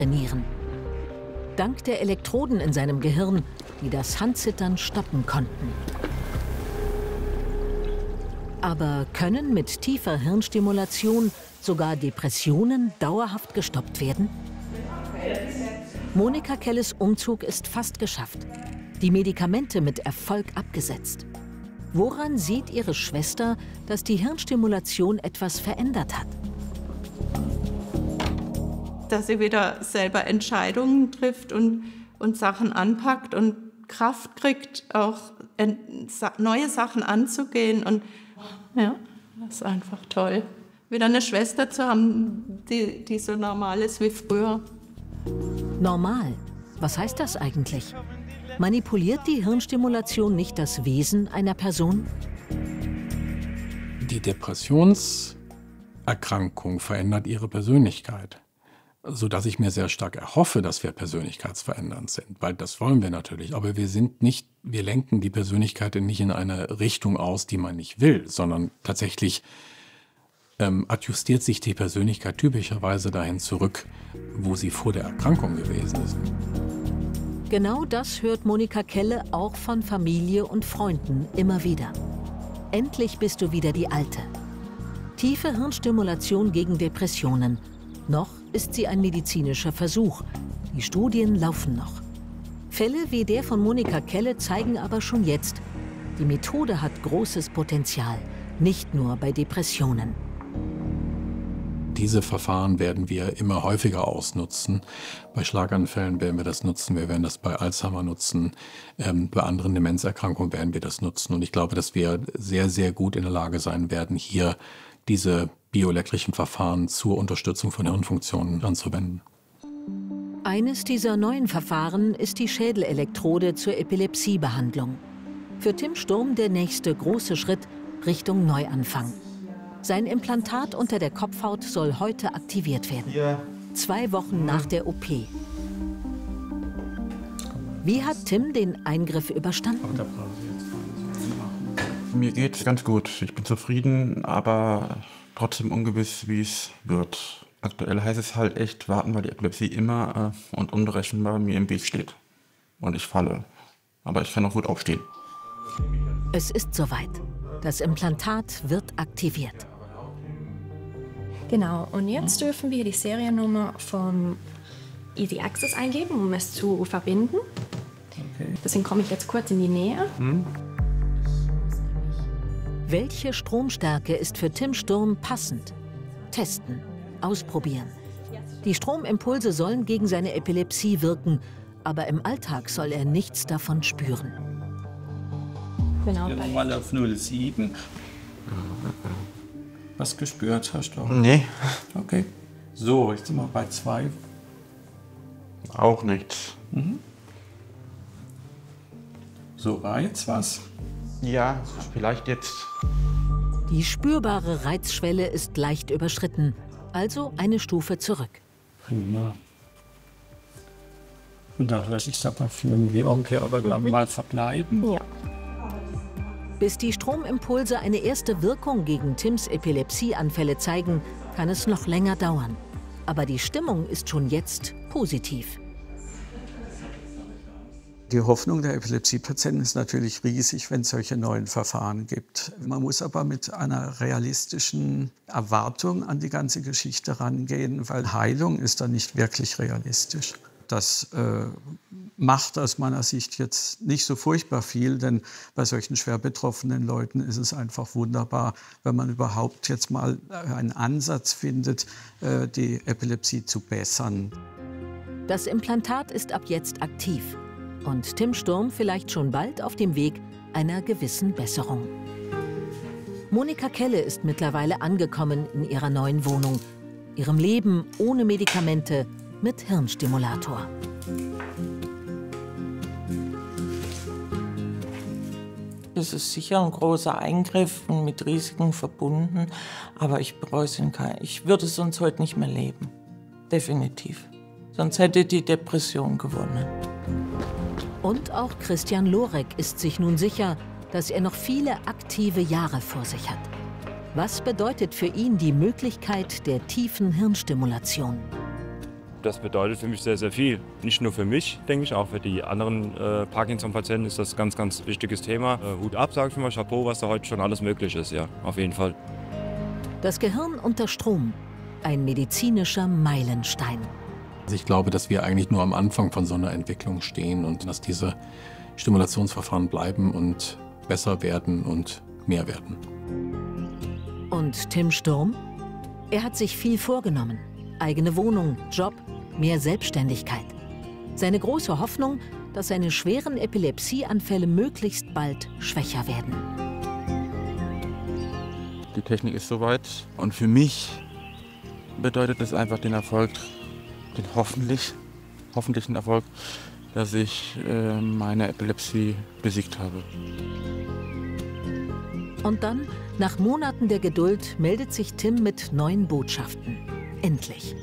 trainieren. Dank der Elektroden in seinem Gehirn, die das Handzittern stoppen konnten. Aber können mit tiefer Hirnstimulation sogar Depressionen dauerhaft gestoppt werden? Monika Kelles Umzug ist fast geschafft. Die Medikamente mit Erfolg abgesetzt. Woran sieht ihre Schwester, dass die Hirnstimulation etwas verändert hat? Dass sie wieder selber Entscheidungen trifft und Sachen anpackt und Kraft kriegt, auch neue Sachen anzugehen. Und ja, das ist einfach toll. Wieder eine Schwester zu haben, die so normal ist wie früher. Normal? Was heißt das eigentlich? Manipuliert die Hirnstimulation nicht das Wesen einer Person? Die Depressionserkrankung verändert ihre Persönlichkeit, sodass ich mir sehr stark erhoffe, dass wir persönlichkeitsverändernd sind, weil das wollen wir natürlich. Aber wir lenken die Persönlichkeit nicht in eine Richtung aus, die man nicht will, sondern tatsächlich adjustiert sich die Persönlichkeit typischerweise dahin zurück, wo sie vor der Erkrankung gewesen ist. Genau das hört Monika Kelle auch von Familie und Freunden immer wieder. Endlich bist du wieder die Alte. Tiefe Hirnstimulation gegen Depressionen. Noch ist sie ein medizinischer Versuch. Die Studien laufen noch. Fälle wie der von Monika Kelle zeigen aber schon jetzt, die Methode hat großes Potenzial, nicht nur bei Depressionen. Diese Verfahren werden wir immer häufiger ausnutzen. Bei Schlaganfällen werden wir das nutzen, wir werden das bei Alzheimer nutzen, bei anderen Demenzerkrankungen werden wir das nutzen. Und ich glaube, dass wir sehr, sehr gut in der Lage sein werden, hier diese bioelektrischen Verfahren zur Unterstützung von Hirnfunktionen anzuwenden. Eines dieser neuen Verfahren ist die Schädelelektrode zur Epilepsiebehandlung. Für Tim Sturm der nächste große Schritt Richtung Neuanfang. Sein Implantat unter der Kopfhaut soll heute aktiviert werden. 2 Wochen nach der OP. Wie hat Tim den Eingriff überstanden? Mir geht's ganz gut. Ich bin zufrieden, aber trotzdem ungewiss, wie es wird. Aktuell heißt es halt echt warten, weil die Epilepsie immer und unberechenbar mir im Weg steht. Und ich falle. Aber ich kann auch gut aufstehen. Es ist soweit. Das Implantat wird aktiviert. Genau, und jetzt dürfen wir die Seriennummer vom Easy Access eingeben, um es zu verbinden. Okay. Deswegen komme ich jetzt kurz in die Nähe. Welche Stromstärke ist für Tim Sturm passend? Testen, ausprobieren. Die Stromimpulse sollen gegen seine Epilepsie wirken, aber im Alltag soll er nichts davon spüren. Genau. Mal auf 0,7. Was gespürt hast du? Nee. Okay. So, jetzt sind wir bei 2. Auch nichts. So, Reiz was? Ja, vielleicht jetzt. Die spürbare Reizschwelle ist leicht überschritten, also eine Stufe zurück. Prima. Und da lasse ich es aber für einen aber mal verbleiben. Ja. Bis die Stromimpulse eine erste Wirkung gegen Tims Epilepsieanfälle zeigen, kann es noch länger dauern. Aber die Stimmung ist schon jetzt positiv. Die Hoffnung der Epilepsiepatienten ist natürlich riesig, wenn es solche neuen Verfahren gibt. Man muss aber mit einer realistischen Erwartung an die ganze Geschichte rangehen, weil Heilung ist da nicht wirklich realistisch. Das macht aus meiner Sicht jetzt nicht so furchtbar viel, denn bei solchen schwer betroffenen Leuten ist es einfach wunderbar, wenn man überhaupt jetzt mal einen Ansatz findet, die Epilepsie zu bessern. Das Implantat ist ab jetzt aktiv und Tim Sturm vielleicht schon bald auf dem Weg einer gewissen Besserung. Monika Kelle ist mittlerweile angekommen in ihrer neuen Wohnung, ihrem Leben ohne Medikamente, mit Hirnstimulator. Das ist sicher ein großer Eingriff und mit Risiken verbunden, aber ich bereue es in keinem. Ich würde sonst heute nicht mehr leben. Definitiv. Sonst hätte die Depression gewonnen. Und auch Christian Lorek ist sich nun sicher, dass er noch viele aktive Jahre vor sich hat. Was bedeutet für ihn die Möglichkeit der tiefen Hirnstimulation? Das bedeutet für mich sehr, sehr viel. Nicht nur für mich, denke ich, auch für die anderen Parkinson-Patienten ist das ein ganz, ganz wichtiges Thema. Hut ab, sage ich mal, Chapeau, was da heute schon alles möglich ist, ja, auf jeden Fall. Das Gehirn unter Strom, ein medizinischer Meilenstein. Also ich glaube, dass wir eigentlich nur am Anfang von so einer Entwicklung stehen und dass diese Stimulationsverfahren bleiben und besser werden und mehr werden. Und Tim Sturm? Er hat sich viel vorgenommen. Eigene Wohnung, Job, mehr Selbstständigkeit. Seine große Hoffnung, dass seine schweren Epilepsieanfälle möglichst bald schwächer werden. Die Technik ist soweit und für mich bedeutet es einfach den Erfolg, den hoffentlichen Erfolg, dass ich meine Epilepsie besiegt habe. Und dann, nach Monaten der Geduld, meldet sich Tim mit neuen Botschaften. Endlich.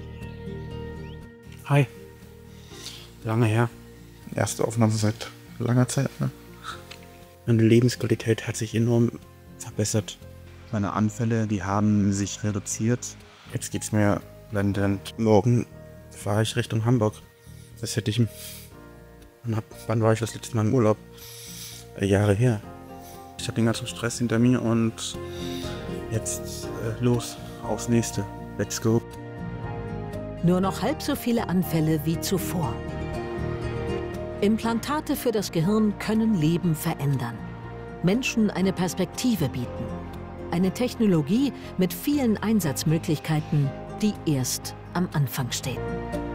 Hi. Lange her. Erste Aufnahme seit langer Zeit, ne? Meine Lebensqualität hat sich enorm verbessert. Meine Anfälle, die haben sich reduziert. Jetzt geht's mir blendend. Morgen fahre ich Richtung Hamburg. Das hätte ich... Wann war ich das letzte Mal im Urlaub? Jahre her. Ich habe den ganzen Stress hinter mir und jetzt los aufs nächste. Let's go. Nur noch halb so viele Anfälle wie zuvor. Implantate für das Gehirn können Leben verändern. Menschen eine Perspektive bieten. Eine Technologie mit vielen Einsatzmöglichkeiten, die erst am Anfang steht.